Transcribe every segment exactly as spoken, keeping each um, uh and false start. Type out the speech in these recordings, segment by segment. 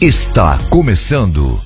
Está começando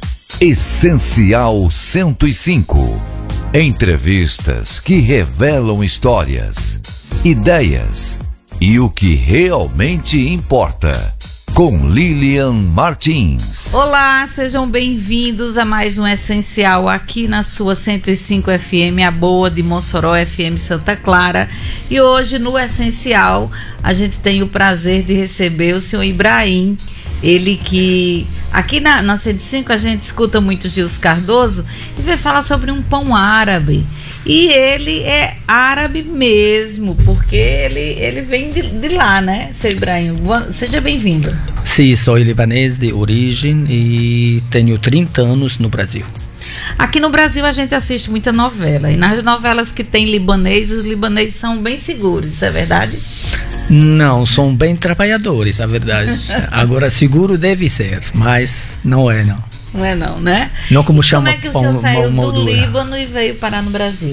Essencial cento e cinco. Entrevistas que revelam histórias, ideias e o que realmente importa. Com Lilian Martins. Olá, sejam bem-vindos a mais um Essencial aqui na sua cento e cinco F M, a boa de Mossoró, F M Santa Clara. E hoje no Essencial a gente tem o prazer de receber o senhor Ibrahim. Ele que aqui na, na cento e cinco a gente escuta muito Gils Cardoso e vai falar sobre um pão árabe. E ele é árabe mesmo, porque ele, ele vem de, de lá, né, seu Ibrahim? Seja bem-vindo. Sim, sou libanês de origem e tenho trinta anos no Brasil. Aqui no Brasil a gente assiste muita novela, e nas novelas que tem libanês, os libaneses são bem seguros, isso é verdade? Não, são bem trabalhadores, a verdade. Agora, seguro deve ser, mas não é, não. Não é não, né? Não como e chama como é que o senhor pão, saiu moldura. do Líbano e veio parar no Brasil?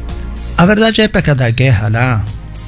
A verdade é época da guerra lá.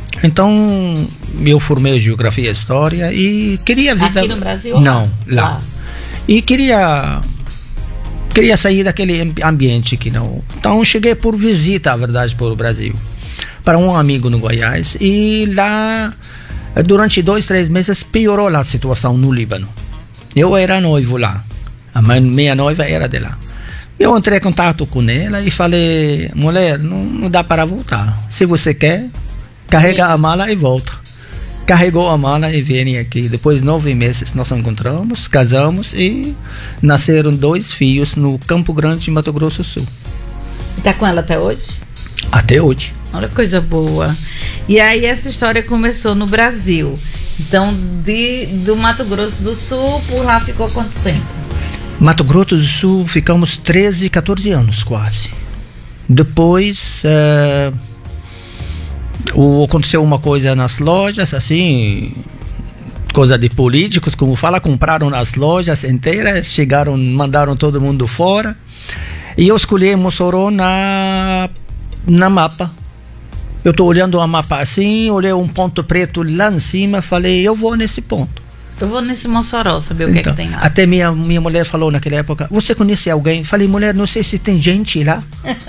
Então, eu formei Geografia e História e queria vida... Aqui no Brasil? Não, lá. lá. E queria... Queria sair daquele ambiente que não... Então, cheguei por visita, a verdade, para o Brasil. Para um amigo no Goiás. E lá, durante dois, três meses, piorou a situação no Líbano. Eu era noivo lá. A minha noiva era de lá. Eu entrei em contato com ela e falei: mulher, não, não dá para voltar. Se você quer, carrega a mala e volta. Carregou a mala e vem aqui. Depois de nove meses nós nos encontramos, casamos e nasceram dois filhos no Campo Grande, Mato Grosso do Sul. Está com ela até hoje? Até hoje. Olha que coisa boa. E aí essa história começou no Brasil. Então, de, do Mato Grosso do Sul, por lá ficou quanto tempo? Mato Grosso do Sul ficamos treze, quatorze anos quase. Depois uh, o, aconteceu uma coisa nas lojas, assim, coisa de políticos, como fala, compraram as lojas inteiras, chegaram, mandaram todo mundo fora. E eu escolhi Mossoró na, na mapa. Eu estou olhando a mapa assim, olhei um ponto preto lá em cima, falei, eu vou nesse ponto. Eu vou nesse Mossoró saber o então, que é que tem lá. Até minha, minha mulher falou naquela época, você conhece alguém? Falei, mulher, não sei se tem gente lá.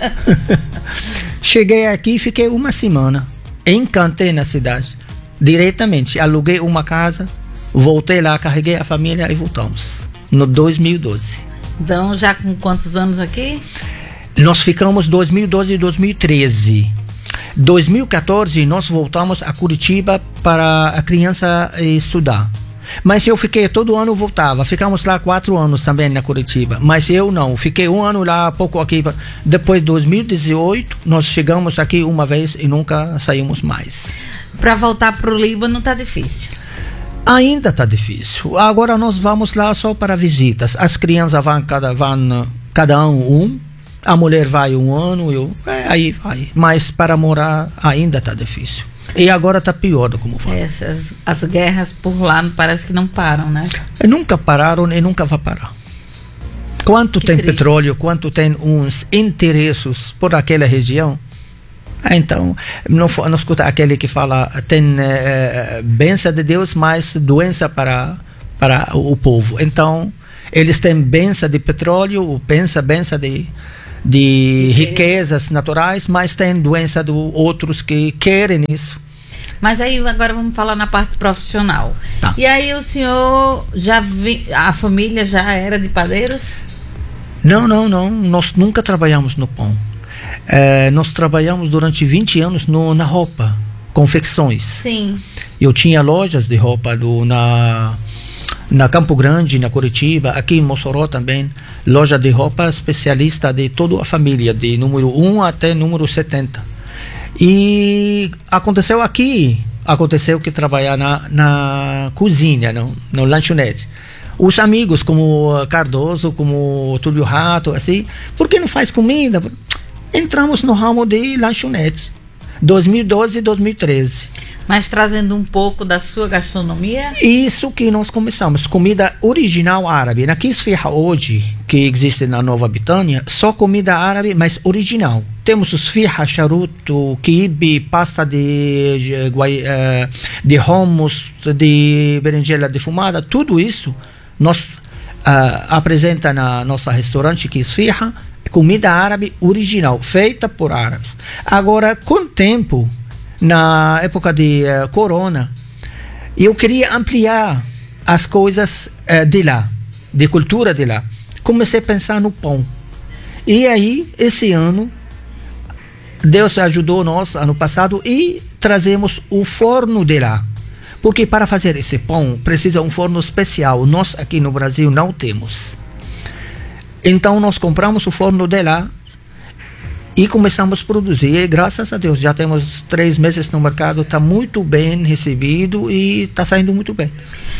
Cheguei aqui e fiquei uma semana. Encantei na cidade. Diretamente, aluguei uma casa, voltei lá, carreguei a família e voltamos. No dois mil e doze. Então, já com quantos anos aqui? Nós ficamos dois mil e doze e dois mil e treze. dois mil e quatorze nós voltamos a Curitiba para a criança estudar. Mas eu fiquei, todo ano voltava. Ficamos lá quatro anos também na Curitiba. Mas eu não, fiquei um ano lá, pouco aqui. Depois de dois mil e dezoito, nós chegamos aqui uma vez e nunca saímos mais. Para voltar para o Líbano tá difícil? Ainda está difícil. Agora nós vamos lá só para visitas. As crianças vão cada, vão, cada ano um. A mulher vai um ano, eu, é, aí vai. Mas para morar ainda está difícil. E agora está pior do como fala. Essas, as guerras por lá parece que não param, né? E nunca pararam e nunca vai parar. Quanto Que tem triste. petróleo, quanto tem uns interesses por aquela região. Então, não, não escuta aquele que fala, tem é, bênção de Deus, mas doença para, para o povo. Então, eles têm bênção de petróleo, bênção, bênção de... de riquezas naturais, mas tem doença de outros que querem isso. Mas aí agora vamos falar na parte profissional. Tá. E aí o senhor já vi, a família já era de padeiros? Não, não, não. Nós nunca trabalhamos no pão. É, nós trabalhamos durante vinte anos no, na roupa, confecções. Sim. Eu tinha lojas de roupa do, na... na Campo Grande, na Curitiba, aqui em Mossoró também, loja de roupa especialista de toda a família, de número um até número setenta. E aconteceu aqui, aconteceu que trabalhar na, na cozinha, no, no lanchonete. Os amigos como Cardoso, como Túlio Rato, assim, por que não faz comida? Entramos no ramo de lanchonete, dois mil e doze e dois mil e treze. Mas trazendo um pouco da sua gastronomia? Isso que nós começamos, comida original árabe. Na Kisfirra hoje, que existe na Nova Betânia, só comida árabe, mas original. Temos os firra, charuto, quibe, pasta de, de, de hummus, de berinjela defumada, tudo isso nós apresenta na nossa restaurante que esfirra, comida árabe original, feita por árabes. Agora, com o tempo, na época de uh, corona, eu queria ampliar as coisas uh, de lá, de cultura de lá. Comecei a pensar no pão. E aí, esse ano, Deus ajudou nós, ano passado, e trazemos o forno de lá. Porque para fazer esse pão, precisa um forno especial. Nós aqui no Brasil não temos. Então, nós compramos o forno de lá e começamos a produzir. E, graças a Deus, já temos três meses no mercado, está muito bem recebido e está saindo muito bem.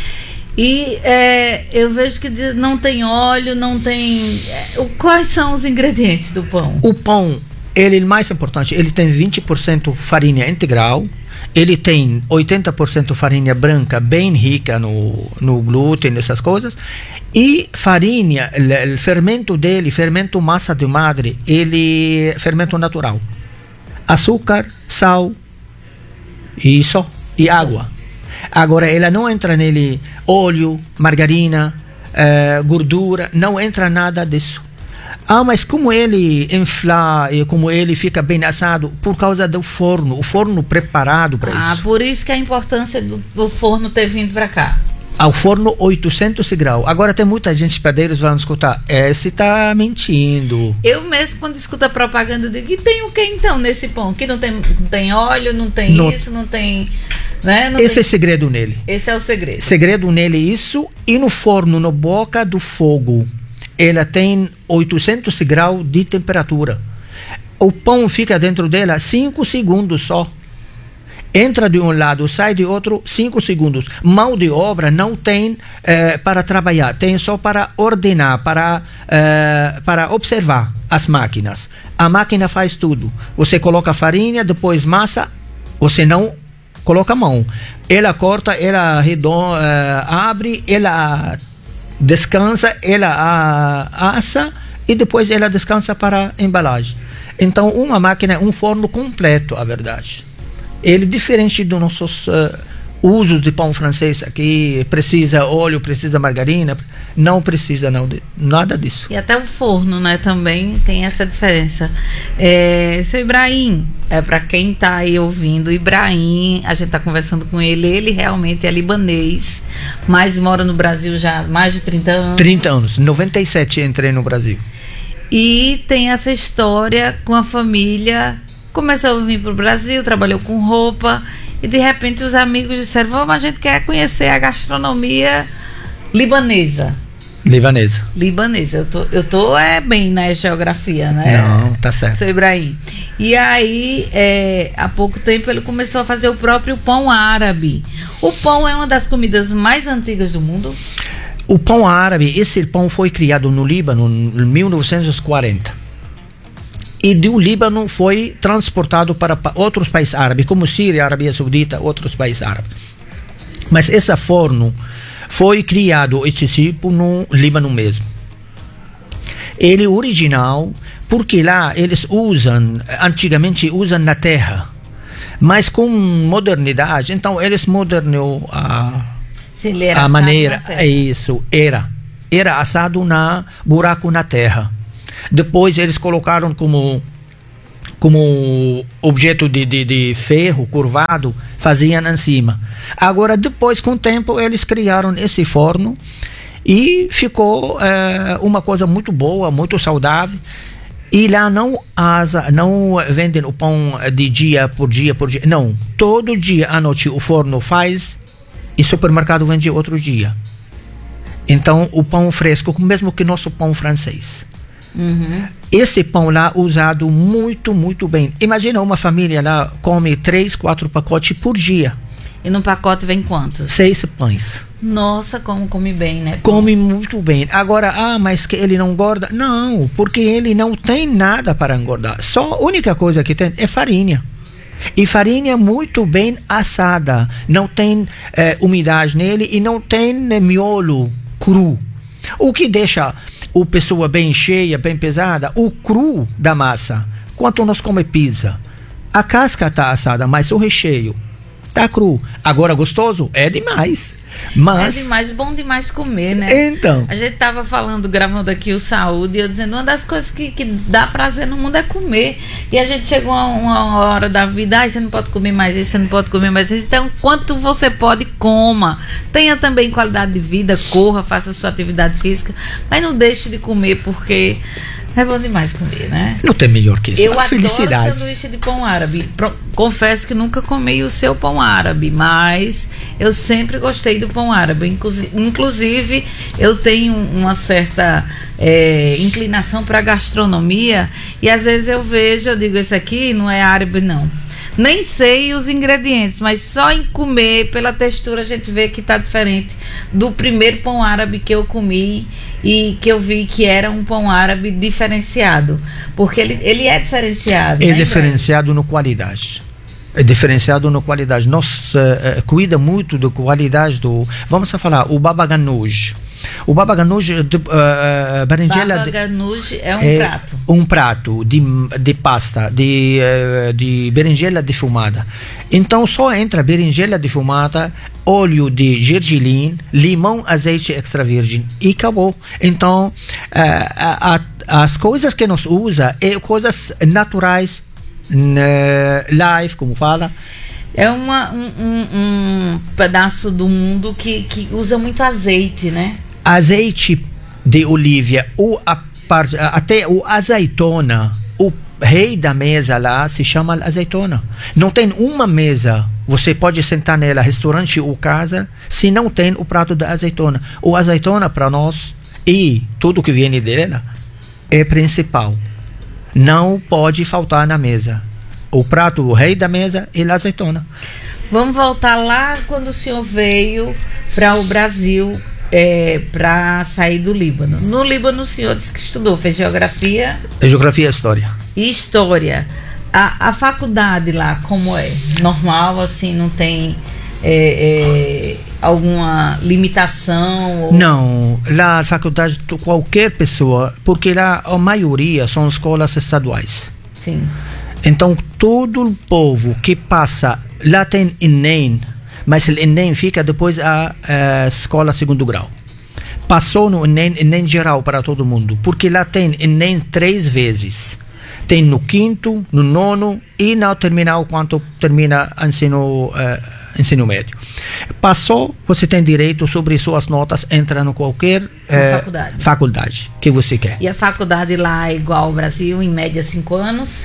E é, eu vejo que não tem óleo, não tem... Quais são os ingredientes do pão? O pão, ele é mais importante, ele tem vinte por cento farinha integral, ele tem oitenta por cento farinha branca, bem rica no, no glúten, essas coisas, e farinha, o fermento dele, fermento massa de madre, ele é fermento natural. Açúcar, sal e só, e água. Agora, ela não entra nele óleo, margarina, eh, gordura, não entra nada disso. Ah, mas como ele infla e como ele fica bem assado? Por causa do forno, o forno preparado para ah, isso. Ah, por isso que a importância do, do forno ter vindo para cá. Ao forno oitocentos graus. Agora tem muita gente, padeiros, vão escutar, esse está mentindo. Eu mesmo, quando escuto a propaganda, eu digo, e tem o que então nesse pão? Que não tem, não tem óleo, não tem não, isso, não tem... Né? Não esse tem... é o segredo nele. Esse é o segredo. Segredo nele isso, e no forno, no boca do fogo, ela tem oitocentos graus de temperatura. O pão fica dentro dela cinco segundos só. Entra de um lado, sai de outro, cinco segundos. Mão de obra não tem eh, para trabalhar, tem só para ordenar, para, eh, para observar as máquinas. A máquina faz tudo. Você coloca farinha, depois massa, você não coloca a mão. Ela corta, ela redonda, eh, abre, ela descansa, ela assa e depois ela descansa para a embalagem. Então, uma máquina é um forno completo, a verdade. Ele, diferente dos nossos uh, usos de pão francês aqui, precisa óleo, precisa margarina, não precisa não, de, nada disso. E até o forno, né, também tem essa diferença. É, seu Ibrahim, é, para quem está aí ouvindo, Ibrahim, a gente está conversando com ele, ele realmente é libanês, mas mora no Brasil já há mais de trinta anos. trinta anos, em noventa e sete entrei no Brasil. E tem essa história com a família. Começou a vir para o Brasil, trabalhou com roupa e de repente os amigos disseram, vamos, a gente quer conhecer a gastronomia libanesa. Libanesa. Libanesa. Eu tô, eu tô é, bem na geografia, né? Não, tá certo. Seu Ibrahim. E aí, é, há pouco tempo ele começou a fazer o próprio pão árabe. O pão é uma das comidas mais antigas do mundo? O pão árabe, esse pão foi criado no Líbano em mil novecentos e quarenta. E do Líbano foi transportado para outros países árabes, como Síria, Arábia Saudita, outros países árabes. Mas esse forno foi criado, esse tipo, no Líbano mesmo. Ele é original, porque lá eles usam, antigamente usam na terra, mas com modernidade, então eles modernou a, a maneira. É isso, era. Era assado na buraco na terra. Depois eles colocaram como, como objeto de, de, de ferro curvado, faziam em cima. Agora, depois, com o tempo, eles criaram esse forno e ficou é, uma coisa muito boa, muito saudável. E lá não, asa, não vendem o pão de dia por dia por dia. Não, todo dia à noite o forno faz e o supermercado vende outro dia. Então, o pão fresco, mesmo que nosso pão francês. Uhum. Esse pão lá usado muito, muito bem. Imagina uma família lá come três, quatro pacotes por dia. E no pacote vem quantos? Seis pães. Nossa, como come bem, né? Come muito bem. Agora, ah, mas que ele não engorda? Não, porque ele não tem nada para engordar. Só a única coisa que tem é farinha. E farinha muito bem assada. Não tem eh, umidade nele e não tem né, miolo cru. O que deixa o pessoa bem cheia, bem pesada, o cru da massa. Quando nós comemos pizza, a casca está assada, mas o recheio está cru. Agora gostoso? É demais. Mas... É demais, bom demais comer, né? Então. A gente tava falando, gravando aqui o Saúde, e eu dizendo, uma das coisas que, que dá prazer no mundo é comer. E a gente chegou a uma hora da vida, ai, você não pode comer mais isso, você não pode comer mais isso. Então, quanto você pode, coma. Tenha também qualidade de vida, corra, faça sua atividade física, mas não deixe de comer, porque... é bom demais comer, né? Não tem melhor que isso. Eu a adoro felicidade. sanduíche de pão árabe. Pro, confesso que nunca comi o seu pão árabe, mas eu sempre gostei do pão árabe. Inclusive, inclusive eu tenho uma certa é, inclinação para gastronomia e às vezes eu vejo, eu digo, esse aqui não é árabe, não. Nem sei os ingredientes, mas só em comer, pela textura, a gente vê que está diferente do primeiro pão árabe que eu comi e que eu vi que era um pão árabe diferenciado. Porque ele, ele é diferenciado. É né, diferenciado na qualidade. É diferenciado na qualidade. Nós uh, uh, cuida muito da qualidade do... Vamos a falar, o baba ganoush. O baba ganoush, uh, uh, berinjela... Baba ganoush é um é prato. Um prato de, de pasta, de, uh, de berinjela defumada. Então só entra berinjela defumada, óleo de gergelim, limão, azeite extra virgem e acabou. Então uh, a, a, as coisas que nós usa é coisas naturais, live, como fala. É uma, um, um, um pedaço do mundo que, que usa muito azeite, né? Azeite de oliva, ou a parte, até o azeitona, o rei da mesa lá se chama azeitona. Não tem uma mesa, você pode sentar nela, restaurante ou casa, se não tem o prato da azeitona. O azeitona para nós e tudo que vem dela é principal. Não pode faltar na mesa. O prato, o rei da mesa é a azeitona. Vamos voltar lá quando o senhor veio para o Brasil, é, para sair do Líbano. No Líbano o senhor disse que estudou, fez geografia... Geografia e história. E história. A, a faculdade lá, como é? Normal, assim, não tem é, é, alguma limitação? Ou... Não, lá a faculdade, qualquer pessoa, porque lá a maioria são escolas estaduais. Sim. Então, todo o povo que passa, lá tem Enem, mas o Enem fica depois a, a escola segundo grau. Passou no Enem, Enem geral para todo mundo, porque lá tem Enem três vezes. Tem no quinto, no nono e no terminal, quando termina ensino, uh, ensino médio. Passou, você tem direito sobre suas notas, entra em qualquer uh, faculdade. faculdade que você quer. E a faculdade lá é igual ao Brasil, em média cinco anos?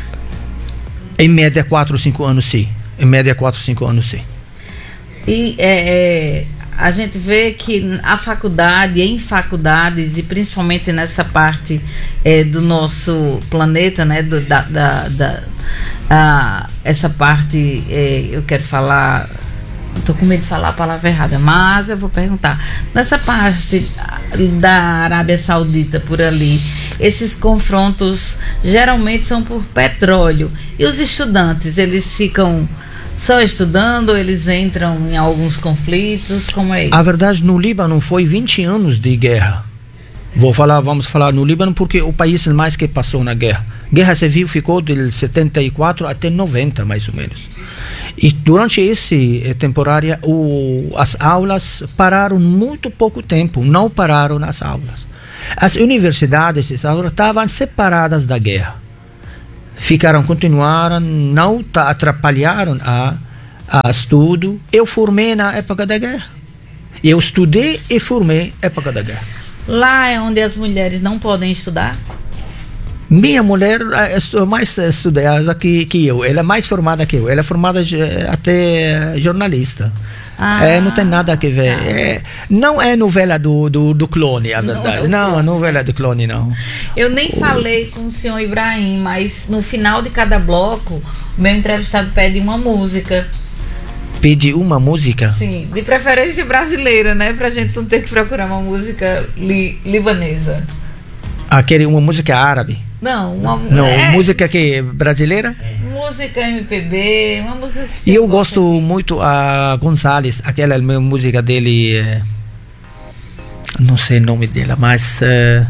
Em média quatro, cinco anos, sim. Em média quatro, cinco anos, sim. E é, é, a gente vê que a faculdade, em faculdades, e principalmente nessa parte é, do nosso planeta, né, do, da, da, da a, essa parte, é, eu quero falar, estou com medo de falar a palavra errada, mas eu vou perguntar. Nessa parte da Arábia Saudita, por ali, esses confrontos geralmente são por petróleo. E os estudantes, eles ficam só estudando ou eles entram em alguns conflitos? Como é isso? A verdade, no Líbano foi vinte anos de guerra. Vou falar, vamos falar no Líbano porque o país mais que passou na guerra. Guerra civil ficou de setenta e quatro até noventa, mais ou menos. E durante esse temporária, o, as aulas pararam muito pouco tempo, não pararam as aulas. As universidades estavam separadas da guerra. Ficaram, continuaram, não atrapalharam a, a estudo. Eu formei na época da guerra. Eu estudei e formei na época da guerra. Lá é onde as mulheres não podem estudar? Minha mulher é mais estudiosa que, que eu. Ela é mais formada que eu. Ela é formada até jornalista. Ah, é, não tem nada a ver. Tá. É, não é novela do, do, do clone, a verdade. Não, não, novela do clone, não. Eu nem o... falei com o senhor Ibrahim, mas no final de cada bloco, o meu entrevistado pede uma música. Pede uma música? Sim, de preferência brasileira, né? Pra gente não ter que procurar uma música li, libanesa. Ah, quer uma música árabe? Não, uma não, é, música que brasileira? Música M P B, uma música que E eu gosto aqui. muito a Gonzalez, aquela é a minha música dele, é, não sei o nome dela, mas é,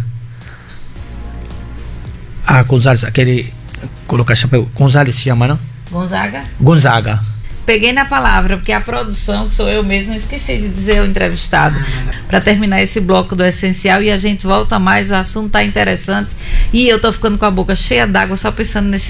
a Gonzalez, aquele colocar chapéu, Gonzalez se chama, não? Gonzaga? Gonzaga. peguei na palavra, porque a produção, que sou eu mesma, esqueci de dizer ao entrevistado, para terminar esse bloco do Essencial, e a gente volta mais, o assunto tá interessante, e eu tô ficando com a boca cheia d'água só pensando nesse